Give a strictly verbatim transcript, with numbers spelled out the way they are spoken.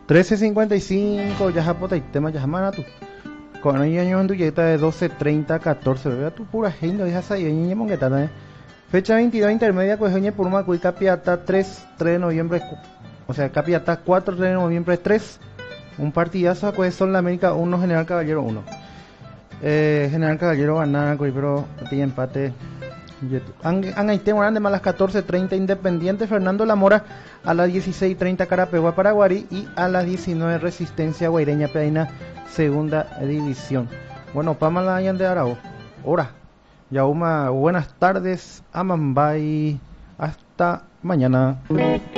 trece cincuenta y cinco, ya japota y tema ya jamana tú. Con ahí año en tu yeta de doce treinta catorce, vea tu pura gente, deja ahí, ñe mongueta, ¿eh? Fecha veintidós intermedia, pues oye por una cuy capiata tres, tres de noviembre, o sea, capiata cuatro, tres de noviembre tres. Un partidazo, pues son la América uno, General Caballero uno. Eh, General Caballero ganar, pero tiene empate. Angaité Morán de malas catorce treinta Independiente, Fernando Lamora a las dieciséis treinta Carapegua Paraguari y a las diecinueve Resistencia Guaireña Pedaina, segunda división. Bueno, Pamala Ayan de Arao. Hora. Yauma, buenas tardes, Amambay. Hasta mañana.